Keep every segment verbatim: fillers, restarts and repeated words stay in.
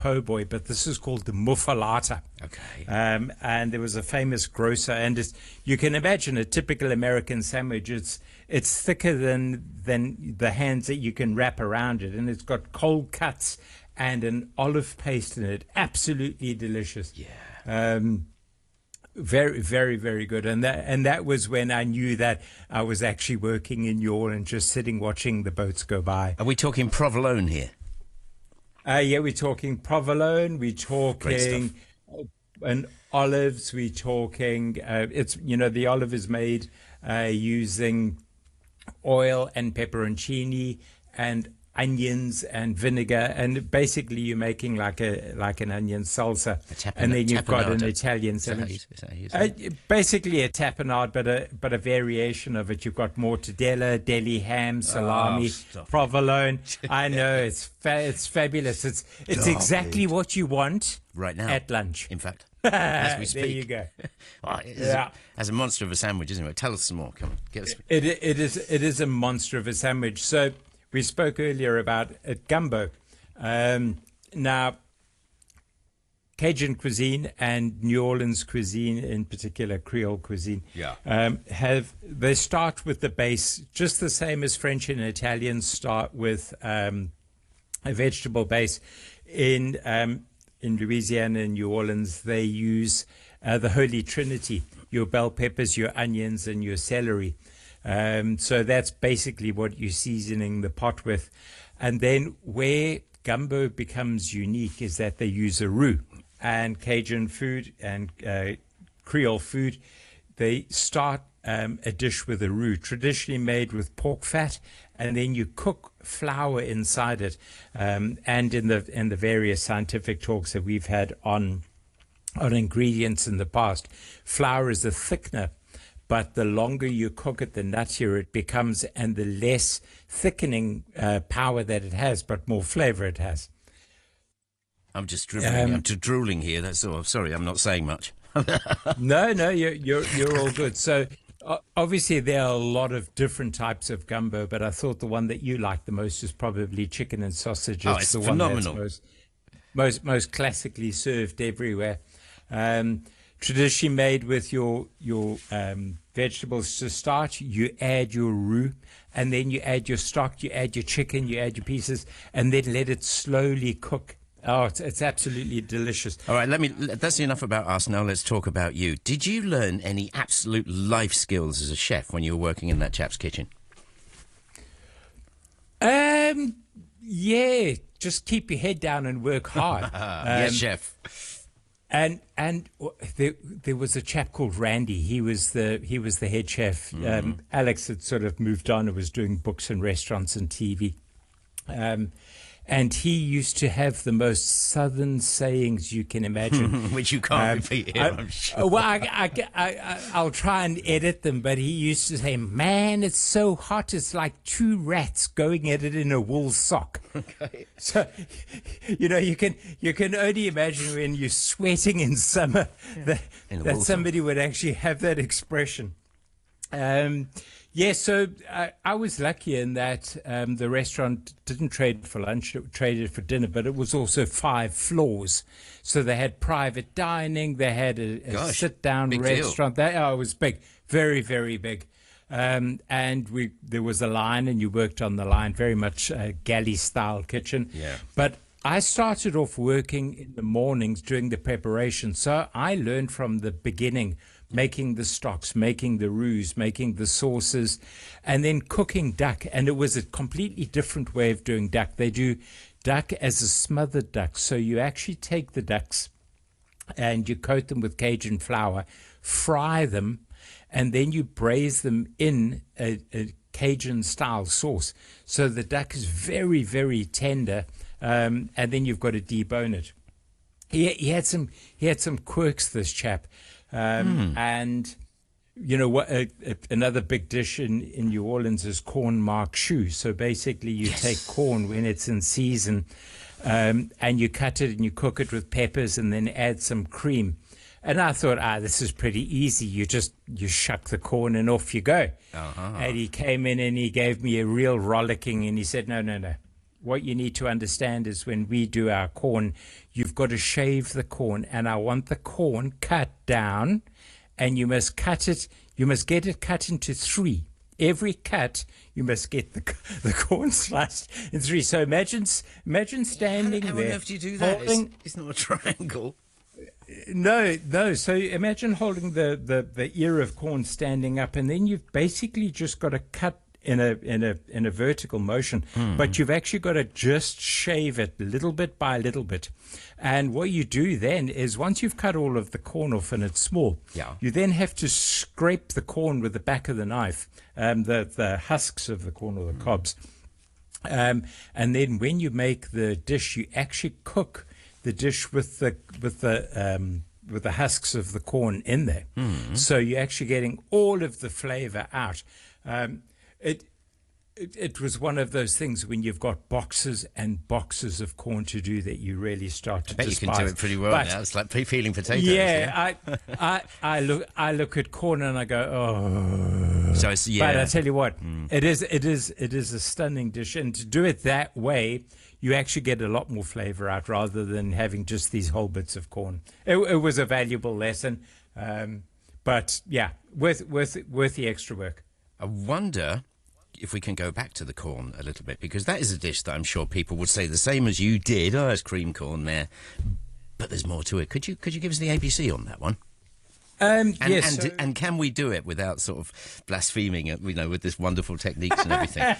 po' boy, but this is called the muffalata. Okay. Um, and there was a famous grocer, and it's, you can imagine a typical American sandwich. It's it's thicker than than the hands that you can wrap around it, and it's got cold cuts and an olive paste in it. Absolutely delicious. Yeah. Um, very, very, very good. And that and that was when I knew that I was actually working in New Orleans, just sitting watching the boats go by. Are we talking provolone here? Uh, yeah, we're talking provolone. We're talking and olives. We're talking. Uh, it's you know the olive is made uh, using oil and pepperoncini and onions and vinegar, and basically you're making like a like an onion salsa, tapen- and then you've got an tapenade. Italian Is that how you- sandwich. is that how you say Uh, basically a tapenade, but a but a variation of it. You've got mortadella, deli ham, salami, Oh, stop it. provolone. I know it's fa- it's fabulous. It's it's Stop exactly it. what you want Right now. at lunch. In fact, as we speak. There you go. Oh, it is Yeah. a, as a monster of a sandwich, isn't it? Tell us some more. Come on, get us. It it is it is a monster of a sandwich. So we spoke earlier about uh, gumbo. Um, now, Cajun cuisine and New Orleans cuisine, in particular Creole cuisine, Yeah. um, have they start with the base just the same as French and Italian start with um, a vegetable base. In um, in Louisiana and New Orleans, they use uh, the Holy Trinity: your bell peppers, your onions, and your celery. Um, so that's basically what you're seasoning the pot with. And then where gumbo becomes unique is that they use a roux. And Cajun food and uh, Creole food, they start um, a dish with a roux, traditionally made with pork fat, and then you cook flour inside it. Um, and in the in the various scientific talks that we've had on on ingredients in the past, flour is a thickener. But the longer you cook it, the nuttier it becomes, and the less thickening uh, power that it has, but more flavor it has. I'm just dribbling. Um, I'm just drooling here. That's all. Sorry, I'm not saying much. No, no, you're you're you're all good. So uh, obviously there are a lot of different types of gumbo, but I thought the one that you like the most is probably chicken and sausage. Oh, it's the phenomenal. one that's most most most classically served everywhere. Um, traditionally made with your your um, vegetables to start. You add your roux, and then you add your stock. You add your chicken. You add your pieces, and then let it slowly cook. Oh, it's, it's absolutely delicious. All right, let me. That's enough about us. Now let's talk about you. Did you learn any absolute life skills as a chef when you were working in that chap's kitchen? Um, yeah, just keep your head down and work hard. Um, yes, chef. And and there there was a chap called Randy. He was the he was the head chef. Mm-hmm. Um, Alex had sort of moved on and was doing books and restaurants and T V. Um, and he used to have the most southern sayings you can imagine. Which you can't Um, repeat here, I- I'm sure. Well, I, I, I, I, I'll try and edit them, but he used to say, "Man, it's so hot, it's like two rats going at it in a wool sock." Okay. So, you know, you can you can only imagine when you're sweating in summer that, In a that wool somebody would actually have that expression. Um, yeah, so I, I was lucky in that um, the restaurant didn't trade for lunch, it traded for dinner, but it was also five floors. So they had private dining, they had a, a Gosh, sit-down big deal. restaurant. They, oh, it was big, very, very big. Um, and we there was a line, and you worked on the line, very much a galley-style kitchen. Yeah. But I started off working in the mornings during the preparation, so I learned from the beginning, making the stocks, making the roux, making the sauces, and then cooking duck. And it was a completely different way of doing duck. They do duck as a smothered duck, so you actually take the ducks and you coat them with Cajun flour, fry them, and then you braise them in a, a Cajun-style sauce. So the duck is very, very tender, um, and then you've got to debone it. He, he had some he had some quirks, this chap, um, and you know what? Uh, uh, another big dish in, in New Orleans is corn mark choux. So basically, you Yes. take corn when it's in season, um, and you cut it and you cook it with peppers, and then add some cream. And I thought, ah, this is pretty easy. You just you shuck the corn and off you go. Uh-huh. And he came in and he gave me a real rollicking, and he said, no, no, no. what you need to understand is when we do our corn, you've got to shave the corn, and I want the corn cut down, and you must cut it, you must get it cut into three. Every cut, you must get the the corn sliced in three. So imagine imagine standing how, how there. How on earth do you do that? Holding, it's, it's not a triangle. No, no. So imagine holding the, the, the ear of corn standing up, and then you've basically just got to cut in a in a in a vertical motion, mm. but you've actually got to just shave it little bit by little bit. And what you do then is, once you've cut all of the corn off and it's small, yeah. you then have to scrape the corn with the back of the knife, um, the the husks of the corn or the mm. cobs, um, and then when you make the dish, you actually cook the dish with the with the um, with the husks of the corn in there. Mm. So you're actually getting all of the flavor out. Um, It, it it was one of those things when you've got boxes and boxes of corn to do that you really start to I bet despise. You can do it pretty well but, now. It's like peeling potatoes. Yeah, yeah? I, I I look I look at corn and I go, oh. So it's, yeah. But I tell you what, mm. it is it is it is a stunning dish, and to do it that way, you actually get a lot more flavor out rather than having just these whole bits of corn. It, it was a valuable lesson, um, but yeah, worth worth worth the extra work. I wonder if we can go back to the corn a little bit, because that is a dish that I'm sure people would say the same as you did. Oh, it's cream corn there, but there's more to it. Could you could you give us the A B C on that one? Um, and, yes, and, so and can we do it without sort of blaspheming, you know, with this wonderful techniques and everything?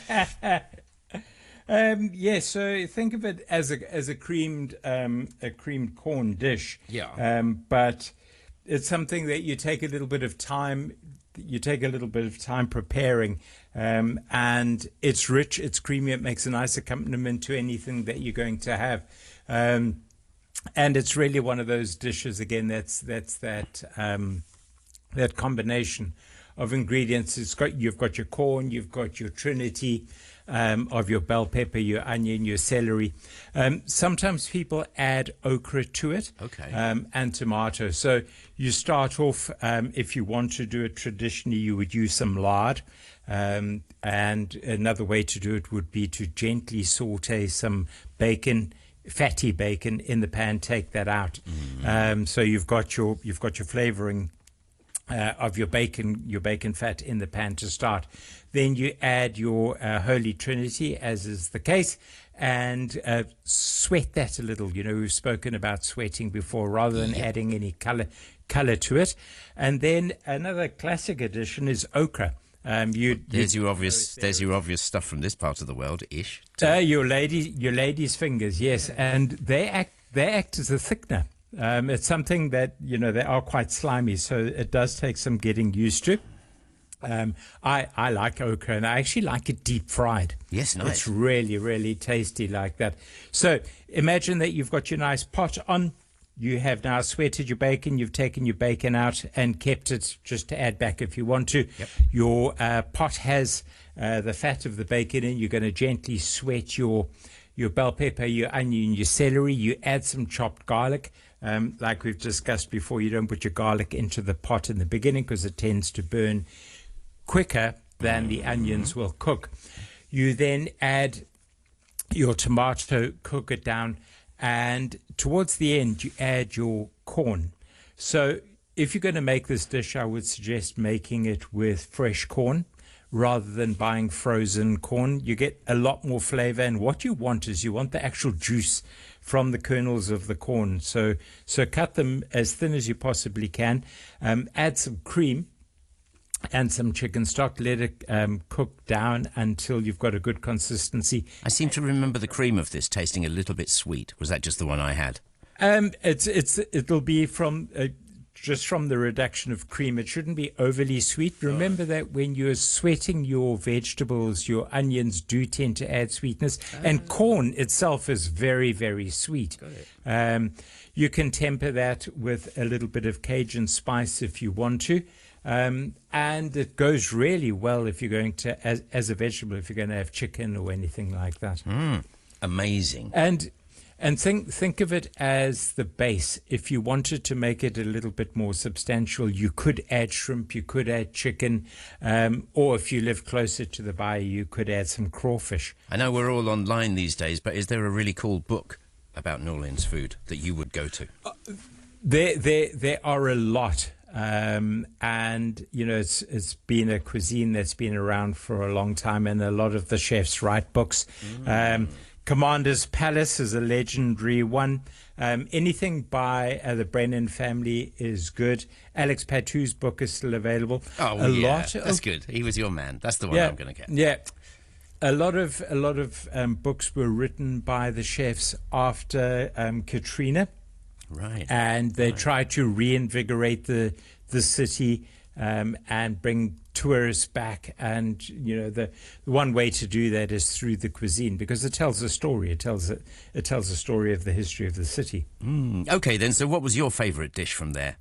um, yes. So think of it as a as a creamed um, a creamed corn dish. Yeah. Um, but it's something that you take a little bit of time. You take a little bit of time preparing, um, and it's rich, it's creamy, it makes a nice accompaniment to anything that you're going to have. Um, and it's really one of those dishes, again, that's that's that um, that combination of ingredients. It's got You've got your corn, you've got your trinity um, of your bell pepper, your onion, your celery. Um, sometimes people add okra to it, okay, um, and tomato. So you start off, um, if you want to do it traditionally, you would use some lard. Um, and another way to do it would be to gently saute some bacon, fatty bacon, in the pan. Take that out. Mm-hmm. Um, so you've got your you've got your flavoring Uh, of your bacon, your bacon fat in the pan to start. Then you add your uh, Holy Trinity, as is the case, and uh, sweat that a little. You know, we've spoken about sweating before, rather than yep. adding any color color to it. And then another classic addition is okra. Um, you, there's you, your obvious. There's your obvious stuff from this part of the world, ish. Uh, your lady, your lady's fingers, yes, and they act. They act as a thickener. Um, it's something that, you know, they are quite slimy, so it does take some getting used to. Um, I, I like okra, and I actually like it deep fried. Yes, nice. It's really, really tasty like that. So imagine that you've got your nice pot on. You have now sweated your bacon. You've taken your bacon out and kept it just to add back if you want to. Yep. Your uh, pot has uh, the fat of the bacon in. You're going to gently sweat your your bell pepper, your onion, your celery. You add some chopped garlic. Um, like we've discussed before, you don't put your garlic into the pot in the beginning because it tends to burn quicker than the onions will cook. You then add your tomato, cook it down, and towards the end, you add your corn. So if you're going to make this dish, I would suggest making it with fresh corn rather than buying frozen corn. You get a lot more flavor, and what you want is you want the actual juice from the kernels of the corn. So so cut them as thin as you possibly can. Um, add some cream and some chicken stock. Let it um, cook down until you've got a good consistency. I seem to remember the cream of this tasting a little bit sweet. Was that just the one I had? Um, it's it's it'll be from uh, just from the reduction of cream. It shouldn't be overly sweet. Remember that when you're sweating your vegetables, your onions do tend to add sweetness, ah. and corn itself is very, very sweet. Got it. Um, you can temper that with a little bit of Cajun spice if you want to. Um, and it goes really well if you're going to, as, as a vegetable, if you're going to have chicken or anything like that. Mm, amazing. And And think think of it as the base. If you wanted to make it a little bit more substantial, you could add shrimp, you could add chicken, um, or if you live closer to the bayou, you could add some crawfish. I know we're all online these days, but is there a really cool book about New Orleans food that you would go to? Uh, there, there, there are a lot. Um, and, you know, it's it's been a cuisine that's been around for a long time, and a lot of the chefs write books. Mm. Um, Commander's Palace is a legendary one. Um, anything by uh, the Brennan family is good. Alex Patou's book is still available. Oh, a yeah, lot that's of, good. He was your man. That's the one yeah, I'm going to get. Yeah, a lot of a lot of um, books were written by the chefs after um, Katrina, right? And they right. tried to reinvigorate the the city um, and bring tourists back. And you know, the, the one way to do that is through the cuisine, because it tells a story. It tells a, it tells a story of the history of the city. Mm. Okay, then. So, what was your favourite dish from there?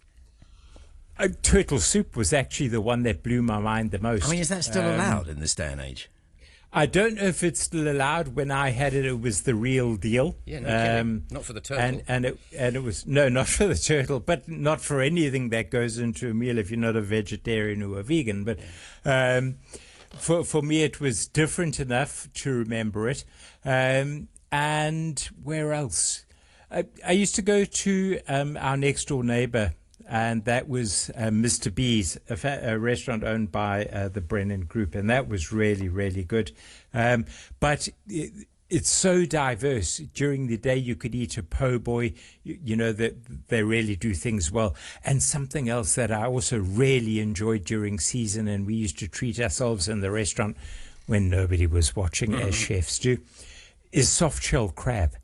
Uh, turtle soup was actually the one that blew my mind the most. I mean, is that still um, allowed in this day and age? I don't know if it's still allowed. When I had it, it was the real deal. Yeah, no kidding. Um, not for the turtle. And and it and it was no, not for the turtle, but not for anything that goes into a meal if you're not a vegetarian or a vegan. But yeah. um, for for me, it was different enough to remember it. Um, and where else? I, I used to go to um, our next door neighbor. And that was uh, Mister B's, a, fa- a restaurant owned by uh, the Brennan Group, and that was really, really good. Um, but it, it's so diverse. During the day, you could eat a po' boy. You, you know that they really do things well. And something else that I also really enjoyed during season, and we used to treat ourselves in the restaurant when nobody was watching, mm-hmm. as chefs do, is soft shell crab.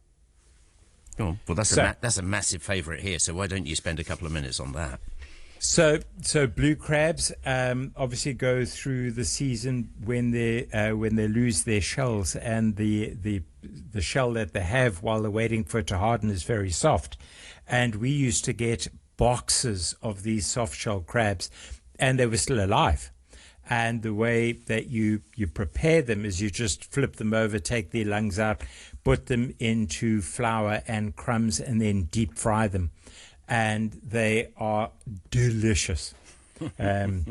Oh, well, that's so, a ma- that's a massive favourite here. So why don't you spend a couple of minutes on that? So, so blue crabs um, obviously go through the season when they uh, when they lose their shells, and the the the shell that they have while they're waiting for it to harden is very soft. And we used to get boxes of these soft shell crabs, and they were still alive. And the way that you, you prepare them is you just flip them over, take their lungs out, put them into flour and crumbs, and then deep fry them. And they are delicious. Um,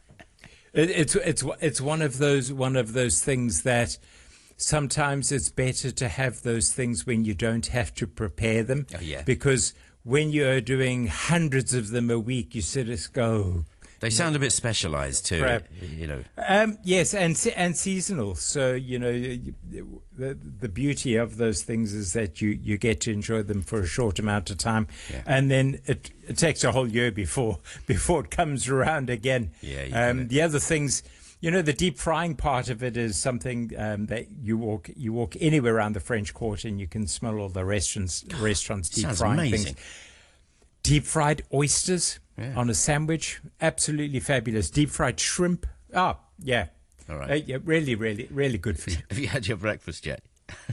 it, it's it's it's one of those one of those things that sometimes it's better to have those things when you don't have to prepare them. Oh, yeah. Because when you're doing hundreds of them a week, you sort of go. They sound a bit specialised too, Crab. you know. Um, yes, and and seasonal. So you know, the the beauty of those things is that you, you get to enjoy them for a short amount of time, yeah. and then it, it takes a whole year before before it comes around again. Yeah. You um, the other things, you know, the deep frying part of it is something um, that you walk you walk anywhere around the French Quarter and you can smell all the restaurants restaurants deep Sounds frying amazing. things. Deep fried oysters. Yeah. On a sandwich, absolutely fabulous. Deep fried shrimp. Oh, yeah. All right. Uh, yeah, really, really, really good food. Have you had your breakfast yet?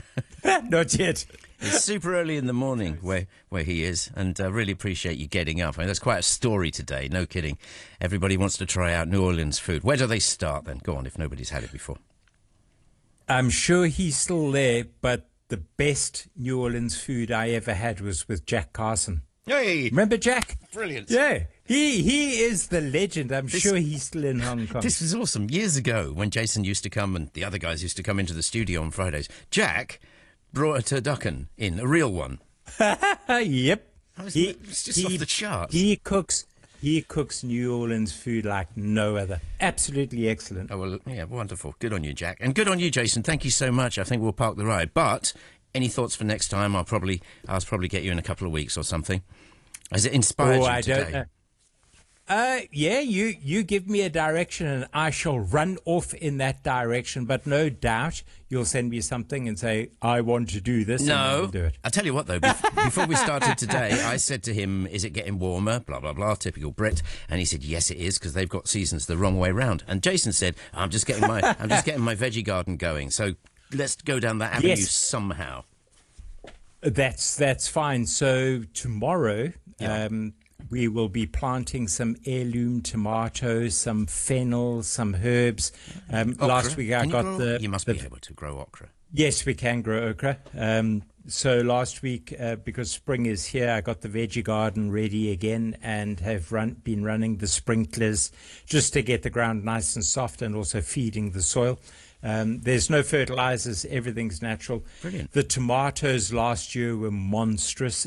Not yet. It's super early in the morning where, where he is, and I uh, really appreciate you getting up. I mean, that's quite a story today, no kidding. Everybody wants to try out New Orleans food. Where do they start then? Go on, if nobody's had it before. I'm sure he's still there, but the best New Orleans food I ever had was with Jack Carson. Hey! Remember Jack? Brilliant. Yeah. He he is the legend. I'm this, sure he's still in Hong Kong. This was awesome. Years ago, when Jason used to come and the other guys used to come into the studio on Fridays, Jack brought a turducken in, a real one. Yep. Was, he, it was just he, off the charts. He cooks he cooks New Orleans food like no other. Absolutely excellent. Oh, well, yeah, wonderful. Good on you, Jack. And good on you, Jason. Thank you so much. I think we'll park the ride. But any thoughts for next time? I'll probably I'll probably get you in a couple of weeks or something. Has it inspired oh, you I today? Don't know. Uh, yeah, you, you give me a direction and I shall run off in that direction. But no doubt you'll send me something and say, I want to do this. No, and I'll do it. I'll tell you what, though. Bef- before we started today, I said to him, is it getting warmer? Blah, blah, blah, typical Brit. And he said, yes, it is, because they've got seasons the wrong way round. And Jason said, I'm just getting my I'm just getting my veggie garden going. So let's go down that avenue yes. somehow. That's, that's fine. So tomorrow... Yeah. Um, we will be planting some heirloom tomatoes, some fennel, some herbs. Um, last week I can got grow, the... You must the, be able to grow okra. Yes, we can grow okra. Um, so last week, uh, because spring is here, I got the veggie garden ready again and have run, been running the sprinklers just to get the ground nice and soft and also feeding the soil. Um, there's no fertilizers, everything's natural. Brilliant. The tomatoes last year were monstrous,